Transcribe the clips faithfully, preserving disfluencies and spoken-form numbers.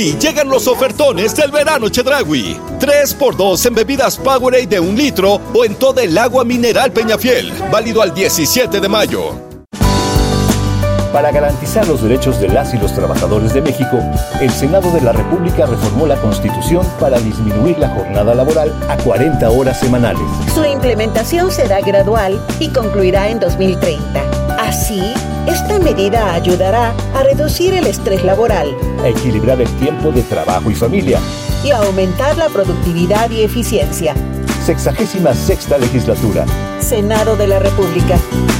Y llegan los ofertones del verano Chedraui. tres por dos en bebidas Powerade de un litro o en toda el agua mineral Peñafiel. Válido al diecisiete de mayo. Para garantizar los derechos de las y los trabajadores de México, el Senado de la República reformó la Constitución para disminuir la jornada laboral a cuarenta horas semanales. Su implementación será gradual y concluirá en dos mil treinta. Así, esta medida ayudará a reducir el estrés laboral, a equilibrar el tiempo de trabajo y familia y a aumentar la productividad y eficiencia. Sexagésima sexta legislatura. Senado de la República.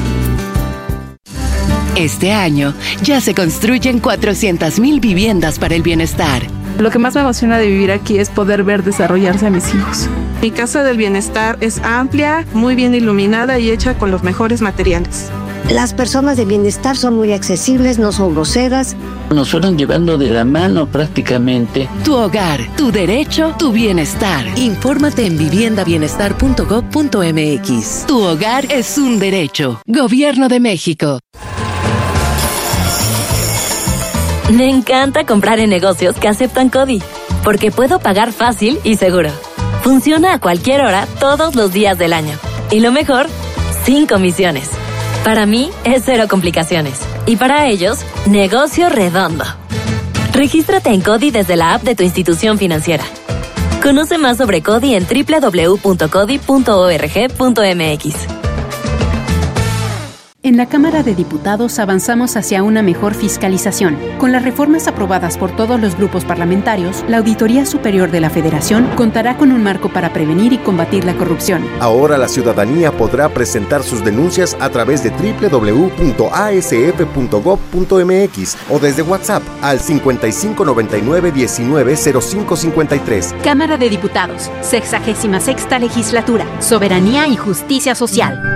Este año ya se construyen cuatrocientas mil viviendas para el bienestar. Lo que más me emociona de vivir aquí es poder ver desarrollarse a mis hijos. Mi casa del bienestar es amplia, muy bien iluminada y hecha con los mejores materiales. Las personas de bienestar son muy accesibles, no son groseras. Nos fueron llevando de la mano prácticamente. Tu hogar, tu derecho, tu bienestar. Infórmate en vivienda bienestar punto gob punto eme equis. Tu hogar es un derecho. Gobierno de México. Me encanta comprar en negocios que aceptan CODI, porque puedo pagar fácil y seguro. Funciona a cualquier hora, todos los días del año. Y lo mejor, sin comisiones. Para mí, es cero complicaciones. Y para ellos, negocio redondo. Regístrate en CODI desde la app de tu institución financiera. Conoce más sobre CODI en doble u doble u doble u punto codi punto org punto eme equis. En la Cámara de Diputados avanzamos hacia una mejor fiscalización. Con las reformas aprobadas por todos los grupos parlamentarios, la Auditoría Superior de la Federación contará con un marco para prevenir y combatir la corrupción. Ahora la ciudadanía podrá presentar sus denuncias a través de doble u doble u doble u punto a ese efe punto gob punto eme equis o desde WhatsApp al cincuenta y cinco noventa y nueve diecinueve cero cinco cincuenta y tres. Cámara de Diputados, sexagésima sexta legislatura, soberanía y justicia social.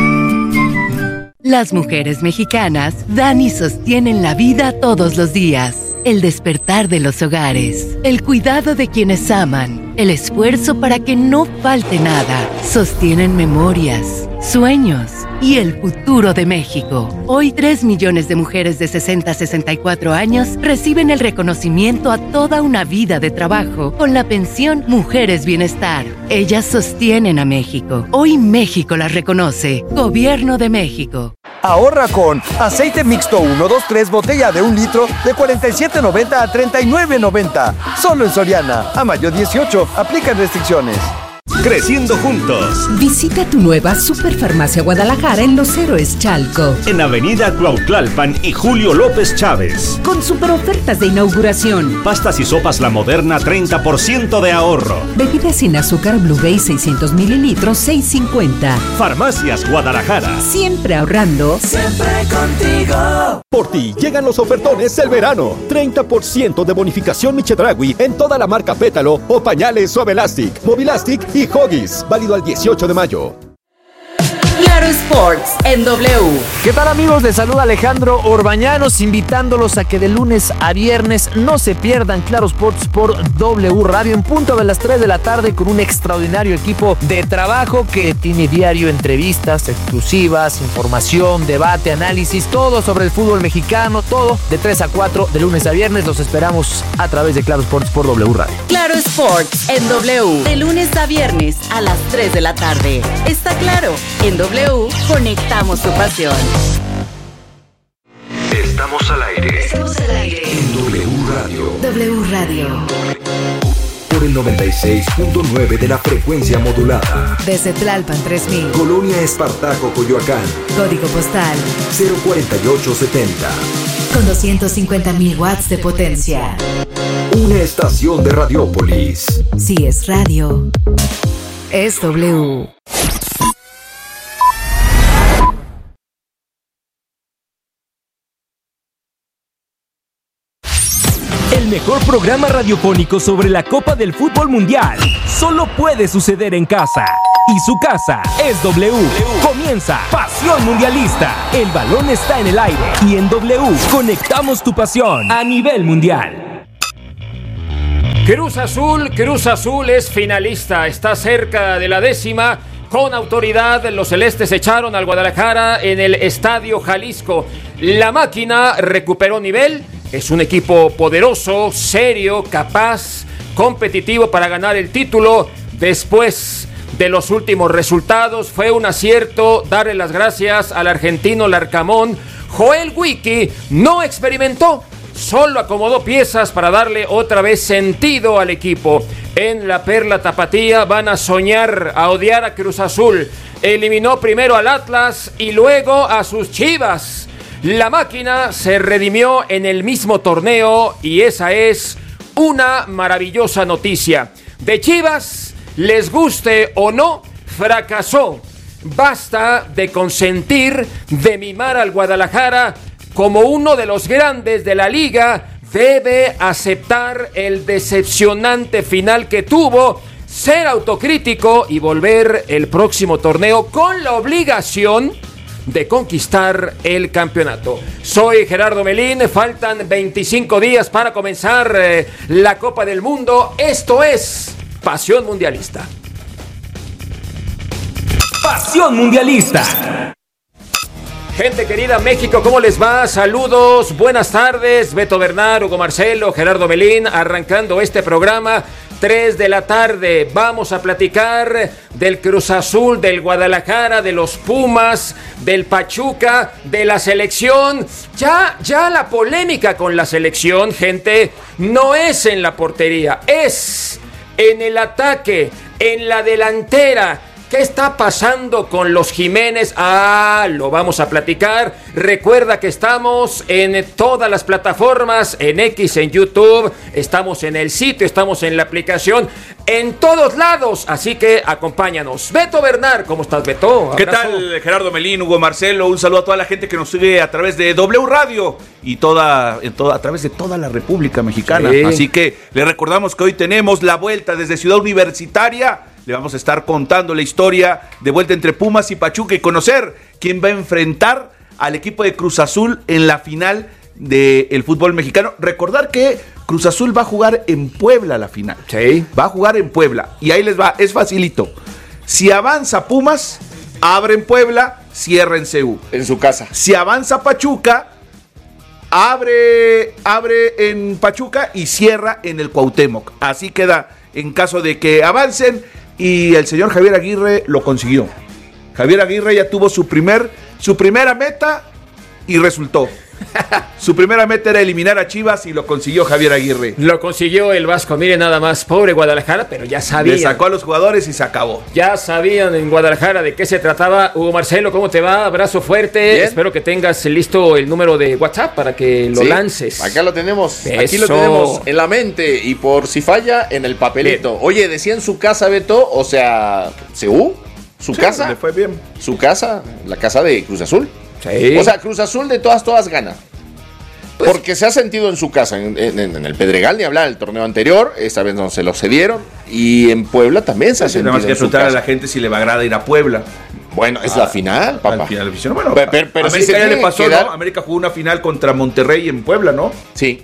Las mujeres mexicanas dan y sostienen la vida todos los días. El despertar de los hogares, el cuidado de quienes aman, el esfuerzo para que no falte nada. Sostienen memorias, sueños y el futuro de México. Hoy, tres millones de mujeres de sesenta a sesenta y cuatro años reciben el reconocimiento a toda una vida de trabajo con la pensión Mujeres Bienestar. Ellas sostienen a México. Hoy México las reconoce. Gobierno de México. Ahorra con aceite mixto uno, dos, tres, botella de un litro de cuarenta y siete noventa a treinta y nueve noventa. Solo en Soriana. A mayo dieciocho. Aplican restricciones. Creciendo juntos. Visita tu nueva Superfarmacia Guadalajara en Los Héroes Chalco. En Avenida Cuautlalpan y Julio López Chávez. Con super ofertas de inauguración. Pastas y sopas La Moderna, treinta por ciento de ahorro. Bebidas sin azúcar Blue Bay seiscientos mililitros, seis cincuenta. Farmacias Guadalajara. Siempre ahorrando. Siempre contigo. Por ti llegan los ofertones del verano. treinta por ciento de bonificación Chedraui en toda la marca Pétalo o pañales Suavelastic, Movilastic y Huggies, válido al dieciocho de mayo. Claro Sports en W. ¿Qué tal, amigos? Les saluda Alejandro Orbañanos, invitándolos a que de lunes a viernes no se pierdan Claro Sports por W Radio en punto de las tres de la tarde con un extraordinario equipo de trabajo que tiene diario entrevistas exclusivas, información, debate, análisis, todo sobre el fútbol mexicano, todo de tres a cuatro de lunes a viernes. Los esperamos a través de Claro Sports por W Radio. Claro Sports en W, de lunes a viernes a las tres de la tarde. Está claro, en W conectamos tu pasión. Estamos al aire. Estamos al aire. En W Radio. W Radio. Por el noventa y seis punto nueve de la frecuencia modulada. Desde Tlalpan tres mil. Colonia Espartaco, Coyoacán. Código postal cero cuarenta y ocho setenta. Con doscientos cincuenta mil watts de potencia. Una estación de Radiópolis. Si es radio, es W. El mejor programa radiofónico sobre la Copa del Fútbol Mundial solo puede suceder en casa. Y su casa es W. Comienza Pasión Mundialista. El balón está en el aire. Y en W conectamos tu pasión a nivel mundial. Cruz Azul, Cruz Azul es finalista. Está cerca de la décima. Con autoridad, los celestes echaron al Guadalajara en el Estadio Jalisco. La máquina recuperó nivel. Es un equipo poderoso, serio, capaz, competitivo para ganar el título. Después de los últimos resultados, fue un acierto darle las gracias al argentino Larcamón. Joel Wiki no experimentó, solo acomodó piezas para darle otra vez sentido al equipo. En la Perla Tapatía van a soñar, a odiar a Cruz Azul. Eliminó primero al Atlas y luego a sus Chivas. La máquina se redimió en el mismo torneo y esa es una maravillosa noticia. De Chivas, les guste o no, fracasó. Basta de consentir, de mimar al Guadalajara como uno de los grandes de la liga. Debe aceptar el decepcionante final que tuvo, ser autocrítico y volver el próximo torneo con la obligación de conquistar el campeonato. Soy Gerardo Melín, faltan veinticinco días para comenzar eh, la Copa del Mundo. Esto es Pasión Mundialista. Pasión Mundialista. Gente querida, México, ¿cómo les va? Saludos, buenas tardes. Beto Bernal, Hugo Marcelo, Gerardo Melín, arrancando este programa. tres de la tarde, vamos a platicar del Cruz Azul, del Guadalajara, de los Pumas, del Pachuca, de la selección. Ya, ya la polémica con la selección, gente, no es en la portería, es en el ataque, en la delantera. ¿Qué está pasando con los Jiménez? Ah, lo vamos a platicar. Recuerda que estamos en todas las plataformas, en X, en YouTube, estamos en el sitio, estamos en la aplicación, en todos lados, así que acompáñanos. Beto Bernal, ¿cómo estás, Beto? Abrazo. ¿Qué tal, Gerardo Melín, Hugo Marcelo? Un saludo a toda la gente que nos sigue a través de W Radio y toda, en toda, a través de toda la República Mexicana. Sí. Así que les recordamos que hoy tenemos la vuelta desde Ciudad Universitaria. Le vamos a estar contando la historia de vuelta entre Pumas y Pachuca y conocer quién va a enfrentar al equipo de Cruz Azul en la final del fútbol mexicano. Recordar que Cruz Azul va a jugar en Puebla la final. Sí. Va a jugar en Puebla. Y ahí les va, es facilito. Si avanza Pumas, abre en Puebla, cierra en C U. En su casa. Si avanza Pachuca, abre, abre en Pachuca y cierra en el Cuauhtémoc. Así queda en caso de que avancen. Y el señor Javier Aguirre lo consiguió. Javier Aguirre ya tuvo su primer, su primera meta y resultó. Su primera meta era eliminar a Chivas y lo consiguió Javier Aguirre. Lo consiguió el Vasco, mire nada más, pobre Guadalajara, pero ya sabían. Le sacó a los jugadores y se acabó. Ya sabían en Guadalajara de qué se trataba. Hugo Marcelo, ¿cómo te va? Abrazo fuerte. Bien. Espero que tengas listo el número de WhatsApp para que lo sí, lances. Acá lo tenemos, Eso. Aquí lo tenemos en la mente y por si falla en el papelito. Bien. Oye, decía en su casa, Beto, o sea, ¿C U? ¿Su sí, casa? Le fue bien. ¿Su casa? La casa de Cruz Azul. Sí. O sea, Cruz Azul de todas, todas gana. Pues, porque se ha sentido en su casa, en, en, en el Pedregal, ni hablar, el torneo anterior, esta vez no se lo cedieron, y en Puebla también se ha sentido. Nada más que preguntar a la gente si le va a agradar ir a Puebla. Bueno, es ah, la final, papá. Al final, bueno, pero, pero, pero América si ya le pasó, quedar... ¿no? América jugó una final contra Monterrey en Puebla, ¿no? Sí.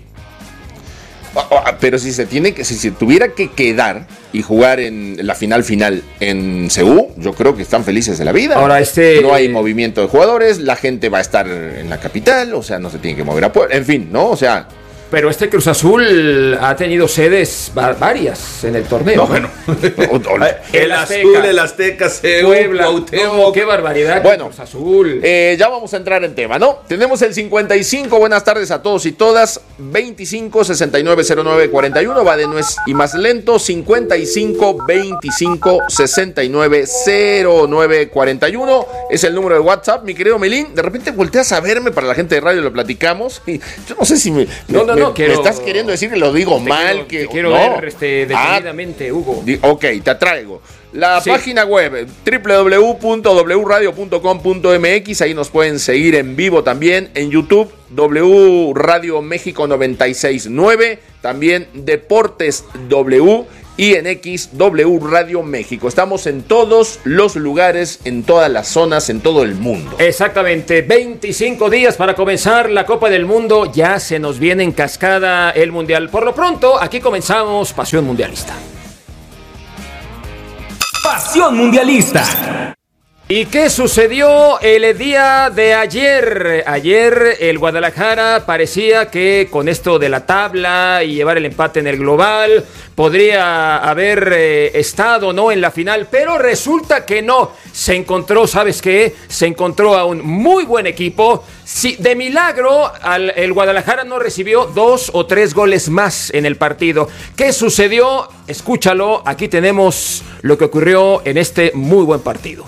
Pero si se tiene que, si se tuviera que quedar y jugar en la final final en C U, yo creo que están felices de la vida. Ahora este no hay movimiento de jugadores, la gente va a estar en la capital, o sea, no se tiene que mover a Puebla, en fin, ¿no? O sea, pero este Cruz Azul ha tenido sedes varias en el torneo. No, bueno. el, el Azul, el Azteca, C U, Puebla, no, qué barbaridad. Bueno, Cruz Azul. Eh, ya vamos a entrar en tema, ¿no? Tenemos el cincuenta y cinco, buenas tardes a todos y todas. veinticinco, sesenta y nueve, cero nueve, cuarenta y uno, va de nuez y más lento. cincuenta y cinco, veinticinco, sesenta y nueve, cero nueve, cuarenta y uno. Es el número de WhatsApp, mi querido Melín. De repente volteas a verme, para la gente de radio lo platicamos. Y yo no sé si me. No, no, me, no, quiero, me estás queriendo decir que lo digo te mal. Quiero, que te quiero no. ver este, detenidamente, ah, Hugo. Ok, te atraigo. La sí. página web doble u doble u doble u punto w radio punto com punto m x, ahí nos pueden seguir en vivo también. En YouTube, W Radio México noventa y seis punto nueve, también Deportes W, y en X, W Radio México. Estamos en todos los lugares, en todas las zonas, en todo el mundo. Exactamente, veinticinco días para comenzar la Copa del Mundo. Ya se nos viene en cascada el Mundial. Por lo pronto, aquí comenzamos Pasión Mundialista. Pasión Mundialista. ¿Y qué sucedió el día de ayer? Ayer el Guadalajara parecía que con esto de la tabla y llevar el empate en el global podría haber eh, estado, ¿no?, en la final, pero resulta que no. Se encontró, ¿sabes qué? Se encontró a un muy buen equipo. Sí, de milagro, al, el Guadalajara no recibió dos o tres goles más en el partido. ¿Qué sucedió? Escúchalo, aquí tenemos lo que ocurrió en este muy buen partido.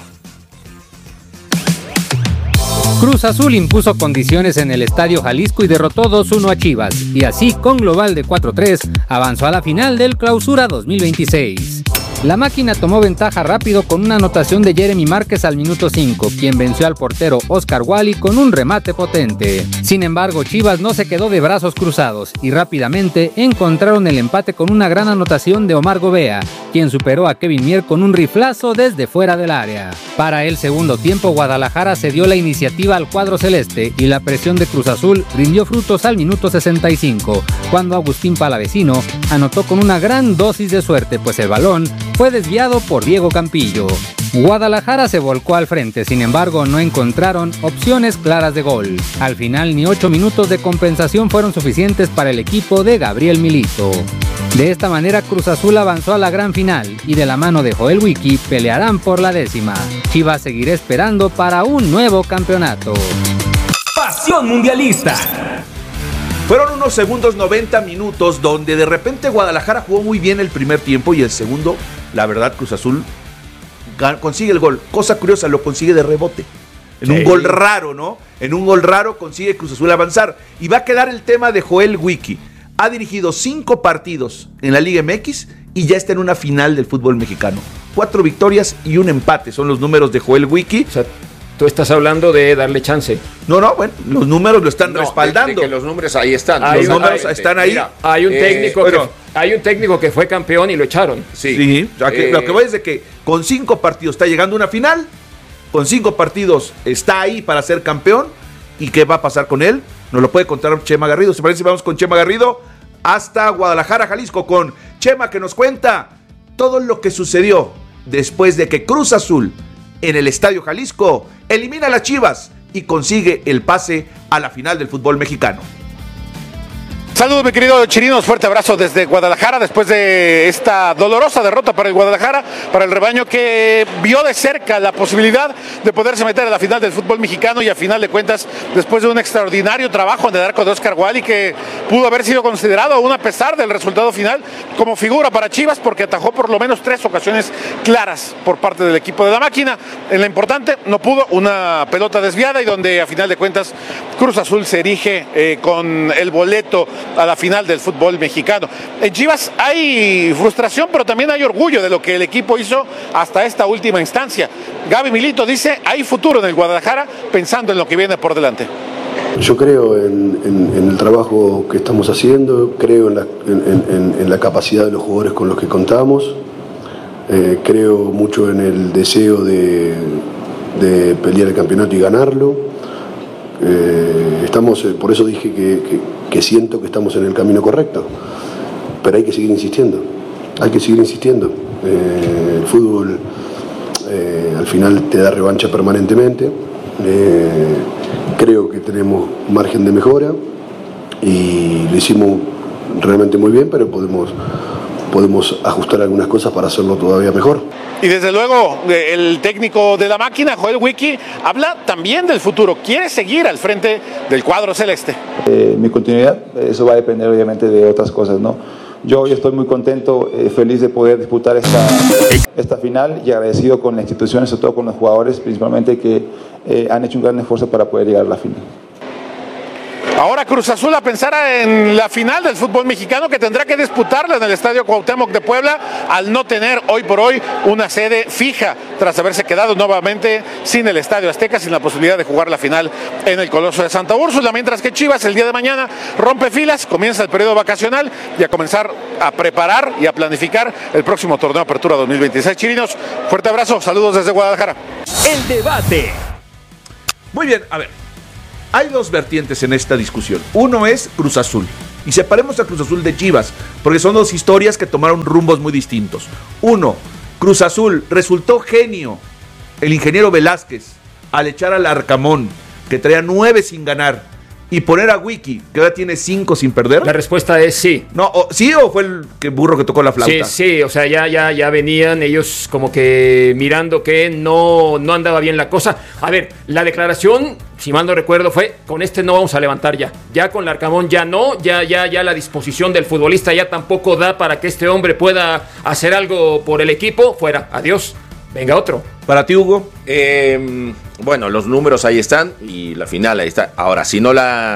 Cruz Azul impuso condiciones en el Estadio Jalisco y derrotó dos uno a Chivas, y así con global de cuatro tres avanzó a la final del Clausura dos mil veintiséis. La máquina tomó ventaja rápido con una anotación de Jeremy Márquez al minuto cinco, quien venció al portero Oscar Wally con un remate potente. Sin embargo, Chivas no se quedó de brazos cruzados y rápidamente encontraron el empate con una gran anotación de Omar Gobea, quien superó a Kevin Mier con un riflazo desde fuera del área. Para el segundo tiempo, Guadalajara cedió la iniciativa al cuadro celeste y la presión de Cruz Azul rindió frutos al minuto sesenta y cinco, cuando Agustín Palavecino anotó con una gran dosis de suerte, pues el balón fue desviado por Diego Campillo. Guadalajara se volcó al frente, sin embargo no encontraron opciones claras de gol. Al final ni ocho minutos de compensación fueron suficientes para el equipo de Gabriel Milito. De esta manera Cruz Azul avanzó a la gran final y de la mano de Joel Wiki pelearán por la décima. Chivas seguirá esperando para un nuevo campeonato. Pasión mundialista. Fueron unos segundos, noventa minutos, donde de repente Guadalajara jugó muy bien el primer tiempo y el segundo, la verdad, Cruz Azul consigue el gol. Cosa curiosa, lo consigue de rebote. En sí. un gol raro, ¿no? En un gol raro consigue Cruz Azul avanzar. Y va a quedar el tema de Joel Wiki. Ha dirigido cinco partidos en la Liga M X y ya está en una final del fútbol mexicano. Cuatro victorias y un empate son los números de Joel Wiki. O sea, tú estás hablando de darle chance. No, no, bueno, los números lo están no, respaldando. De, de que los números ahí están. Hay los un, números hay, están ahí. Mira, hay un técnico eh, que bueno, hay un técnico que fue campeón y lo echaron. Sí. sí o sea, que, eh, lo que voy es de que con cinco partidos está llegando a una final, con cinco partidos está ahí para ser campeón. ¿Y qué va a pasar con él? Nos lo puede contar Chema Garrido. ¿Se parece si vamos con Chema Garrido hasta Guadalajara, Jalisco, con Chema, que nos cuenta todo lo que sucedió después de que Cruz Azul en el Estadio Jalisco elimina a las Chivas y consigue el pase a la final del fútbol mexicano? Saludos, mi querido Chirinos, fuerte abrazo desde Guadalajara después de esta dolorosa derrota para el Guadalajara, para el rebaño que vio de cerca la posibilidad de poderse meter a la final del fútbol mexicano y a final de cuentas, después de un extraordinario trabajo en el arco de Oscar Wally, que pudo haber sido considerado aún a pesar del resultado final como figura para Chivas, porque atajó por lo menos tres ocasiones claras por parte del equipo de la máquina. En la importante no pudo, una pelota desviada y donde a final de cuentas Cruz Azul se erige eh, con el boleto a la final del fútbol mexicano. En Chivas hay frustración, pero también hay orgullo de lo que el equipo hizo hasta esta última instancia. Gaby Milito dice, hay futuro en el Guadalajara, pensando en lo que viene por delante. Yo creo en, en, en el trabajo que estamos haciendo, creo en la, en, en, en la capacidad de los jugadores con los que contamos, eh, creo mucho en el deseo de, de pelear el campeonato y ganarlo. Eh, estamos, eh, por eso dije que, que, que siento que estamos en el camino correcto, pero hay que seguir insistiendo, hay que seguir insistiendo. Eh, el fútbol eh, al final te da revancha permanentemente. Eh, creo que tenemos margen de mejora y lo hicimos realmente muy bien, pero podemos, podemos ajustar algunas cosas para hacerlo todavía mejor. Y desde luego el técnico de la máquina, Joel Wiki, habla también del futuro, quiere seguir al frente del cuadro celeste. Eh, mi continuidad, eso va a depender obviamente de otras cosas, ¿no? Yo hoy estoy muy contento, eh, feliz de poder disputar esta, esta final y agradecido con la institución, sobre todo con los jugadores, principalmente que eh, han hecho un gran esfuerzo para poder llegar a la final. Ahora Cruz Azul a pensar en la final del fútbol mexicano, que tendrá que disputarla en el Estadio Cuauhtémoc de Puebla, al no tener hoy por hoy una sede fija, tras haberse quedado nuevamente sin el Estadio Azteca, sin la posibilidad de jugar la final en el Coloso de Santa Úrsula, mientras que Chivas el día de mañana rompe filas, comienza el periodo vacacional y a comenzar a preparar y a planificar el próximo torneo Apertura dos mil veintiséis. Chirinos, fuerte abrazo, saludos desde Guadalajara. El debate. Muy bien, a ver. Hay dos vertientes en esta discusión. Uno es Cruz Azul. Y separemos a Cruz Azul de Chivas, porque son dos historias que tomaron rumbos muy distintos. Uno, Cruz Azul resultó genio el ingeniero Velázquez, al echar al Arcamón, que traía nueve sin ganar, y poner a Wiki, que ahora tiene cinco sin perder? La respuesta es sí. No, o, ¿sí o fue el que burro que tocó la flauta? Sí, sí, o sea, ya, ya, ya venían ellos como que mirando que no, no andaba bien la cosa. A ver, la declaración, si mal no recuerdo, fue: con este no vamos a levantar ya. Ya con Larcamón ya no, ya, ya, ya la disposición del futbolista ya tampoco da para que este hombre pueda hacer algo por el equipo. Fuera, adiós. Venga otro. ¿Para ti, Hugo? Eh, bueno, los números ahí están y la final ahí está. Ahora, si no la